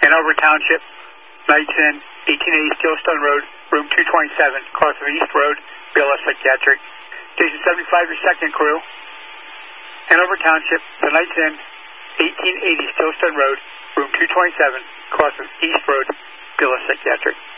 Hanover Township, Nights Inn, 1880 Steelstone Road, room 227, Clarksville East Road, BLS Psychiatric. Station 75, your second crew. Hanover Township, the Nights Inn, 1880 Steelstone Road, room 227, Clarksville East Road, BLS Psychiatric.